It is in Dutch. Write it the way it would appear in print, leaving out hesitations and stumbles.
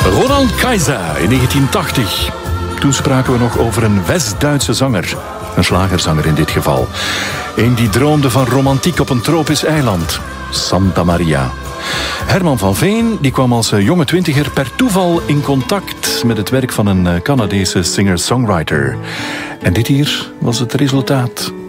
Roland Kaiser in 1980. Toen spraken we nog over een West-Duitse zanger. Een slagerzanger in dit geval. Een die droomde van romantiek op een tropisch eiland. Santa Maria. Herman van Veen die kwam als jonge twintiger per toeval in contact met het werk van een Canadese singer-songwriter. En dit hier was het resultaat.